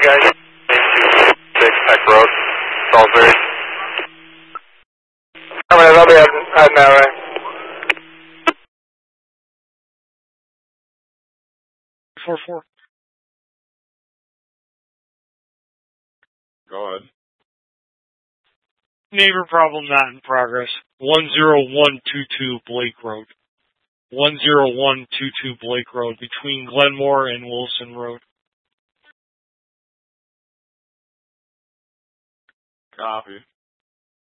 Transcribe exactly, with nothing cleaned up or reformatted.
guys. six Peck Road, Salisbury. How many? I'll be at now, right? Four four. Go ahead. Neighbor problem not in progress. One zero one two two Blake Road. One zero one two two Blake Road between Glenmore and Wilson Road. Copy.